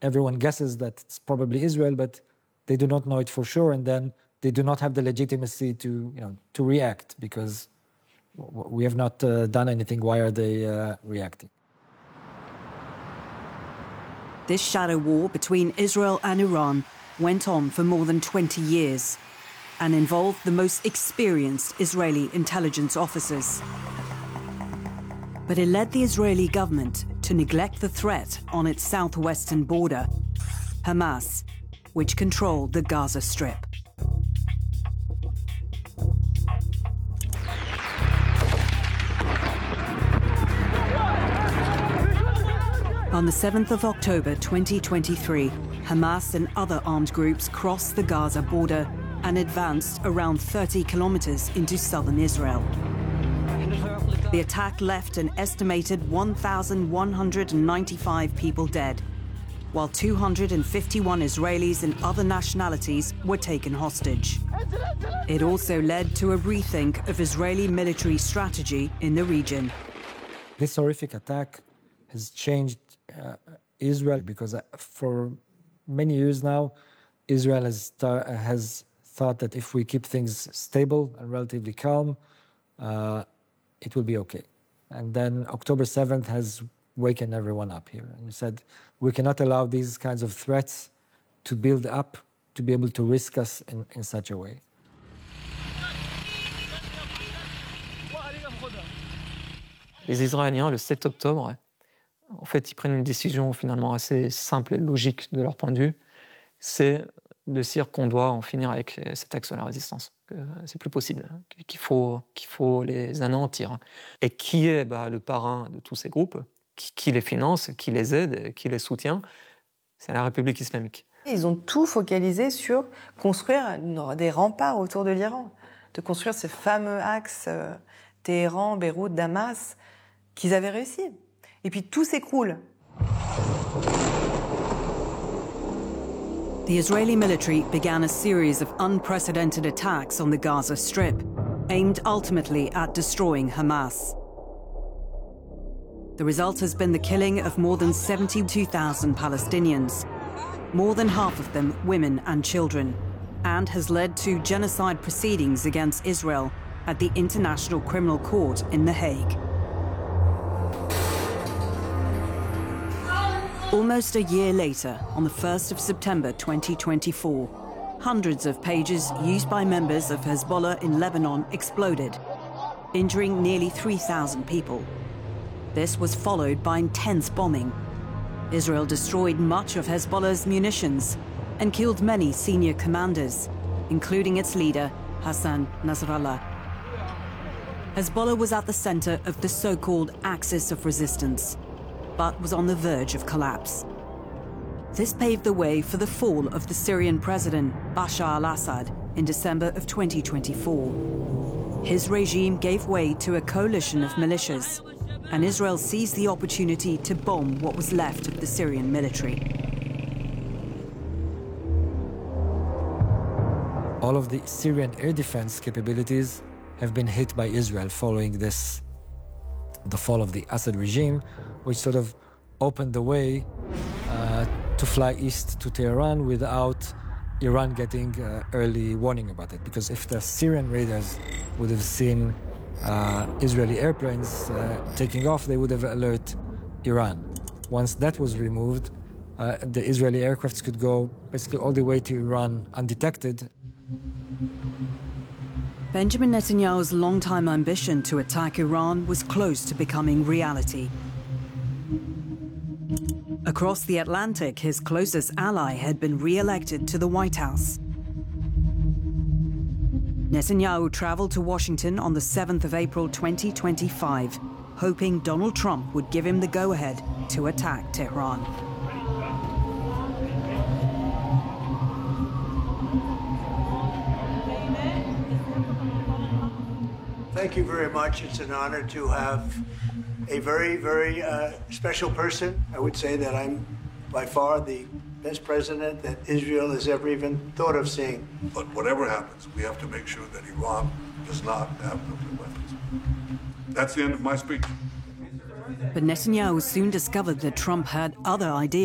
everyone guesses that it's probably Israel, but they do not know it for sure, and then they do not have the legitimacy to react, because we have not done anything. Why are they reacting? This shadow war between Israel and Iran went on for more than 20 years and involved the most experienced Israeli intelligence officers. But it led the Israeli government to neglect the threat on its southwestern border, Hamas, which controlled the Gaza Strip. On the 7th of October 2023, Hamas and other armed groups crossed the Gaza border and advanced around 30 kilometers into southern Israel. The attack left an estimated 1,195 people dead, while 251 Israelis and other nationalities were taken hostage. It also led to a rethink of Israeli military strategy in the region. This horrific attack has changed Israel, because for many years now, Israel has thought that if we keep things stable and relatively calm, it will be okay. And then October 7th has waken everyone up here. And he said, we cannot allow these kinds of threats to build up, to be able to risk us in such a way. Les Israéliens, le 7 octobre, en fait, ils prennent une décision finalement assez simple et logique de leur point de vue. C'est de se dire qu'on doit en finir avec cet axe de la résistance. Que c'est plus possible, qu'il faut les anéantir. Et qui est le parrain de tous ces groupes, qui les finance, qui les aide, qui les soutient? C'est la République islamique. Ils ont tout focalisé sur construire des remparts autour de l'Iran, de construire ce fameux axe Téhéran, Beyrouth, Damas, qu'ils avaient réussi. Et puis tout s'écroule. The Israeli military began a series of unprecedented attacks on the Gaza Strip, aimed ultimately at destroying Hamas. The result has been the killing of more than 72,000 Palestinians, more than half of them women and children, and has led to genocide proceedings against Israel at the International Criminal Court in The Hague. Almost a year later, on the 1st of September 2024, hundreds of pages used by members of Hezbollah in Lebanon exploded, injuring nearly 3,000 people. This was followed by intense bombing. Israel destroyed much of Hezbollah's munitions and killed many senior commanders, including its leader, Hassan Nasrallah. Hezbollah was at the center of the so-called Axis of Resistance, but was on the verge of collapse. This paved the way for the fall of the Syrian president, Bashar al-Assad, in December of 2024. His regime gave way to a coalition of militias, and Israel seized the opportunity to bomb what was left of the Syrian military. All of the Syrian air defense capabilities have been hit by Israel following the fall of the Assad regime, which sort of opened the way to fly east to Tehran without Iran getting early warning about it. Because if the Syrian raiders would have seen Israeli airplanes taking off, they would have alerted Iran. Once that was removed, the Israeli aircrafts could go basically all the way to Iran undetected. Benjamin Netanyahu's long-time ambition to attack Iran was close to becoming reality. Across the Atlantic, his closest ally had been re-elected to the White House. Netanyahu traveled to Washington on the 7th of April 2025, hoping Donald Trump would give him the go-ahead to attack Tehran. Thank you very much. It's an honor to have a very, very special person. I would say that I'm by far the best president that Israel has ever even thought of seeing. But whatever happens, we have to make sure that Iran does not have nuclear weapons. That's the end of my speech. But Netanyahu soon discovered that Trump had other ideas.